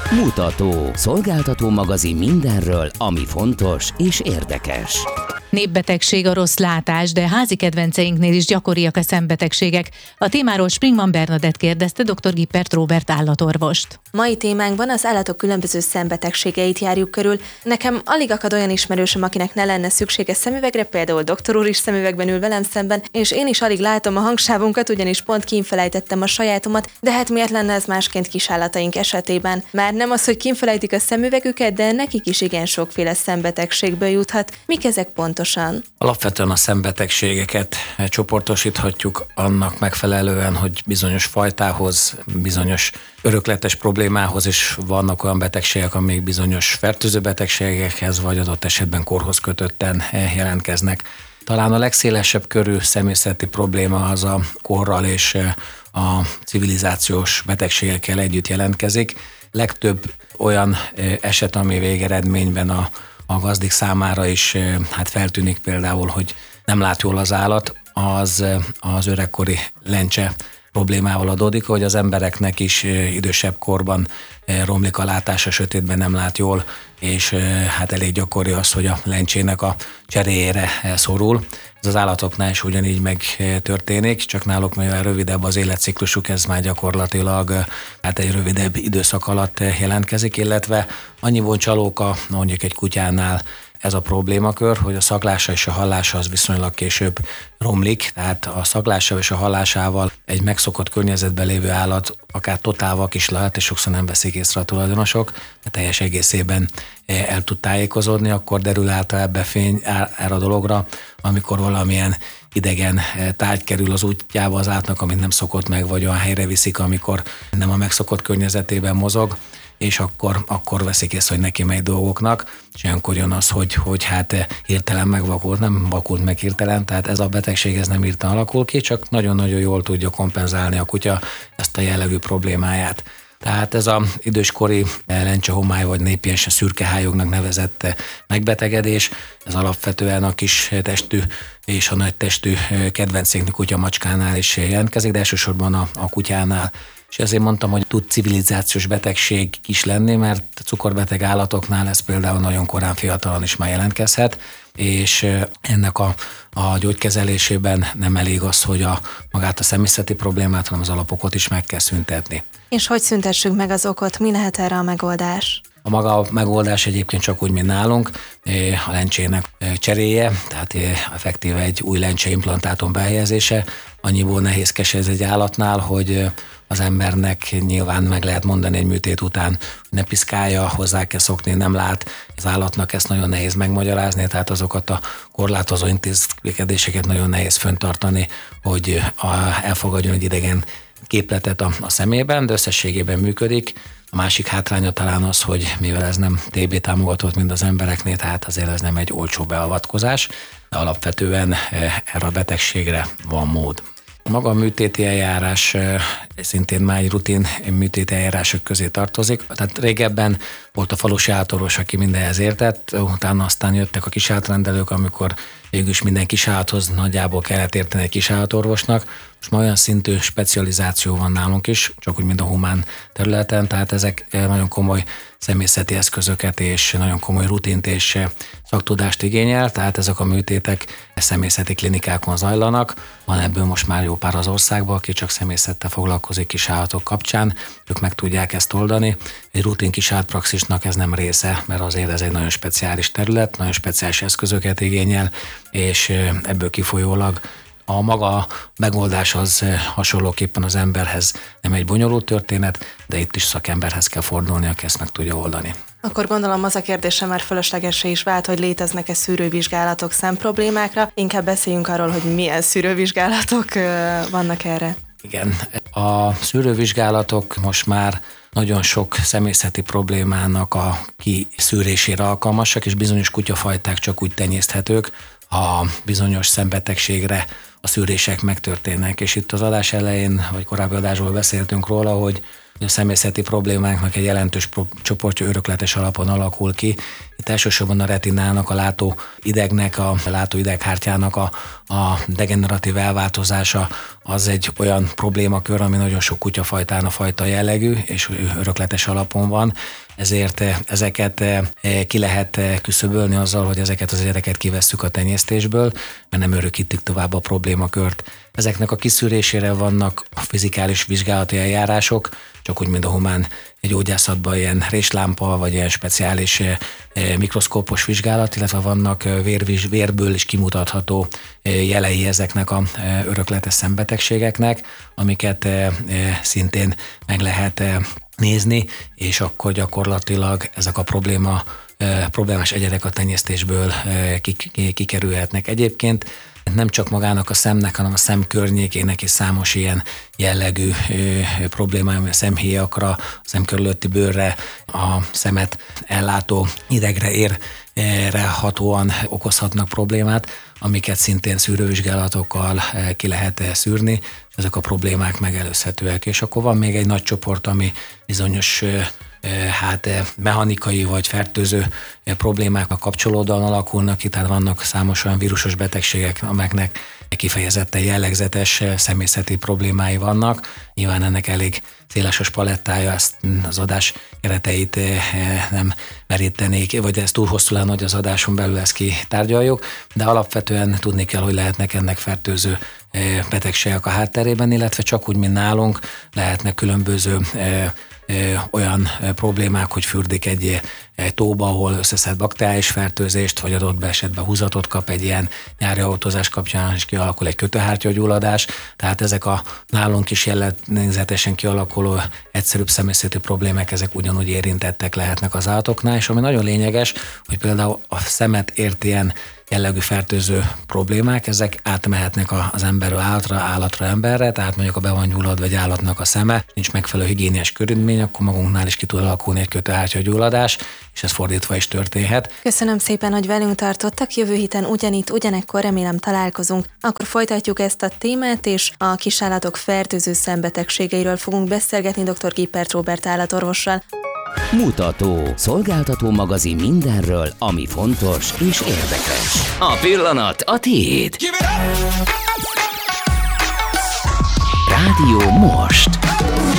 Mutató. Szolgáltató magazin mindenről, ami fontos és érdekes. Népbetegség a rossz látás, de házi kedvenceinknél is gyakoriak a szembetegségek. A témáról Springmann Bernadett kérdezte dr. Gippert Róbert állatorvost. Mai témánkban az állatok különböző szembetegségeit járjuk körül. Nekem alig akad olyan ismerősöm, akinek ne lenne szüksége szemüvegre, például doktor úr is szemüvegben ül velem szemben, és én is alig látom a hangsávunkat, ugyanis pont kínfelejtettem a sajátomat, de hát miért lenne ez másként kisállataink esetében? Már nem az, hogy kínfelejtik a szemüvegüket, de nekik is igen sokféle szembetegségből juthat. Mik ezek pontosan? Alapvetően a szembetegségeket csoportosíthatjuk annak megfelelően, hogy bizonyos fajtához, bizonyos örökletes problémához is vannak olyan betegségek, amik bizonyos fertőző betegségekhez, vagy adott esetben korhoz kötötten jelentkeznek. Talán a legszélesebb körű személyzeti probléma az a korral és a civilizációs betegségekkel együtt jelentkezik. Legtöbb olyan eset, ami végeredményben a gazdik számára is feltűnik, például, hogy nem lát jól az állat, az öregkori lencse problémával adódik, hogy az embereknek is idősebb korban romlik a látása, sötétben nem lát jól, és elég gyakori az, hogy a lencsének a cseréjére szorul. Ez az állatoknál is ugyanígy megtörténik, csak náluk mivel rövidebb az életciklusuk, ez már gyakorlatilag egy rövidebb időszak alatt jelentkezik, illetve annyi csalóka, mondjuk egy kutyánál ez a problémakör, hogy a szaglása és a hallása az viszonylag később romlik, tehát a szaglása és a hallásával egy megszokott környezetben lévő állat akár totál vak is lehet, és sokszor nem veszik észre a tulajdonosok, de teljes egészében el tud tájékozódni, akkor derül ebbe fény erre a dologra, amikor valamilyen idegen tárgy kerül az útjába az állatnak, amit nem szokott meg, vagy olyan helyre viszik, amikor nem a megszokott környezetében mozog, és akkor veszik észre, hogy neki megy dolgoknak, és olyankor jön az, hogy hirtelen megvakult, nem vakult meg hirtelen, tehát ez a betegség ez nem hirtelen alakul ki, csak nagyon-nagyon jól tudja kompenzálni a kutya ezt a jellegű problémáját. Tehát ez az időskori lencsehomály vagy népiensen szürkehályognak nevezett megbetegedés, ez alapvetően a kis testű és a nagy testű kedvencénknek kutya-macskánál is jelentkezik, de elsősorban a kutyánál. És ezért mondtam, hogy tud civilizációs betegség is lenni, mert cukorbeteg állatoknál ez például nagyon korán fiatalon is már jelentkezhet, és ennek a gyógykezelésében nem elég az, hogy magát a személyzeti problémát, hanem az alapokot is meg kell szüntetni. És hogy szüntessük meg az okot? Mi lehet erre a megoldás? A maga megoldás egyébként csak úgy, mint nálunk, a lencsének cseréje, tehát effektíve egy új lencseimplantátum behelyezése. Annyiból nehézkes ez egy állatnál, hogy az embernek nyilván meg lehet mondani egy műtét után, hogy ne piszkálja, hozzá kell szokni, nem lát. Az állatnak ezt nagyon nehéz megmagyarázni, tehát azokat a korlátozó intézkedéseket nagyon nehéz fenntartani, hogy elfogadjon egy idegen képletet a szemében, de összességében működik. A másik hátránya talán az, hogy mivel ez nem TB támogatott, mint az embereknél, tehát azért ez nem egy olcsó beavatkozás, de alapvetően erre a betegségre van mód. Maga a műtéti eljárás szintén már egy rutin műtéti eljárások közé tartozik. Tehát régebben volt a falusi állatorvos, aki mindenhez értett, utána aztán jöttek a kisállatrendelők, amikor végülis minden kisállathoz nagyjából kellett érteni egy kisállatorvosnak. Most már olyan szintű specializáció van nálunk is, csak úgy, mint a humán területen, tehát ezek nagyon komoly személyzeti eszközöket és nagyon komoly rutint és szaktudást igényel, tehát ezek a műtétek személyzeti klinikákon zajlanak. Van ebből most már jó pár az országban, aki csak személyzettel foglalkozik kisállatok kapcsán, ők meg tudják ezt oldani. Egy rutin kisállatpraxisnak ez nem része, mert azért ez egy nagyon speciális terület, nagyon speciális eszközöket igényel, és ebből kifolyólag a maga megoldás az hasonlóképpen az emberhez nem egy bonyolult történet, de itt is szakemberhez kell fordulni, aki ezt meg tudja oldani. Akkor gondolom az a kérdése már fölöslegesé is vált, hogy léteznek-e szűrővizsgálatok szemproblémákra. Inkább beszéljünk arról, hogy milyen szűrővizsgálatok vannak erre. Igen, a szűrővizsgálatok most már nagyon sok személyzeti problémának a kiszűrésére alkalmasak, és bizonyos kutyafajták csak úgy tenyészthetők, ha bizonyos szembetegségre a szűrések megtörténnek. És itt az adás elején, vagy korábbi adásból beszéltünk róla, hogy a személyzeti problémáknak egy jelentős csoportja örökletes alapon alakul ki. Itt elsősorban a retinának, a látóidegnek, a látóideghártyának a degeneratív elváltozása az egy olyan problémakör, ami nagyon sok kutyafajtán a fajta jellegű, és örökletes alapon van. Ezért ezeket ki lehet küszöbölni azzal, hogy ezeket az eredeket kivesszük a tenyésztésből, mert nem örökítik tovább a problémakört. Ezeknek a kiszűrésére vannak a fizikális vizsgálati eljárások, csak úgy, mint a humán gyógyászatban ilyen réslámpa, vagy ilyen speciális mikroszkópos vizsgálat, illetve vannak vérből is kimutatható jelei ezeknek a örökletes szembetegségeknek, amiket szintén meg lehet nézni, és akkor gyakorlatilag ezek a problémás egyedek a tenyésztésből kikerülhetnek. egyébként. Nem csak magának a szemnek, hanem a szem környékének is számos ilyen jellegű problémája, a szemhéjakra, a szem körülötti bőrre, a szemet ellátó idegre érrehatóan okozhatnak problémát, amiket szintén szűrővizsgálatokkal ki lehet szűrni, és ezek a problémák megelőzhetőek. És akkor van még egy nagy csoport, ami bizonyos mechanikai vagy fertőző problémákkal kapcsolódóan alakulnak ki, tehát vannak számos olyan vírusos betegségek, amelyeknek kifejezetten jellegzetes személyzeti problémái vannak. Nyilván ennek elég széles a palettája, ezt az adás kereteit nem merítenék, vagy ez túl hosszú lenne, hogy az adáson belül ezt kitárgyaljuk, de alapvetően tudni kell, hogy lehetnek ennek fertőző betegségek a hátterében, illetve csak úgy, mint nálunk lehetnek különböző olyan problémák, hogy fürdik egy tóba, ahol összeszed bakteriális fertőzést, vagy adott esetben húzatot kap egy ilyen nyári autózás kapcsán, és kialakul egy kötőhártyagyulladás. Tehát ezek a nálunk is jellegzetesen kialakuló egyszerűbb személyzeti problémák, ezek ugyanúgy érintettek lehetnek az állatoknál, és ami nagyon lényeges, hogy például a szemet ért ilyen jellegű fertőző problémák, ezek átmehetnek az emberről állatra, emberre, tehát mondjuk a be van gyulladva egy állatnak a szeme, nincs megfelelő higiéniás körülmény, akkor magunknál is ki tud alakulni egy kötőhártyagyulladás, és ez fordítva is történhet. Köszönöm szépen, hogy velünk tartottak, jövő héten ugyanitt, ugyanekkor remélem találkozunk. Akkor folytatjuk ezt a témát, és a kisállatok fertőző szembetegségeiről fogunk beszélgetni dr. Gippert Róbert állatorvossal. Mutató. Szolgáltató magazin mindenről, ami fontos és érdekes. A pillanat a tiéd. Rádió Most.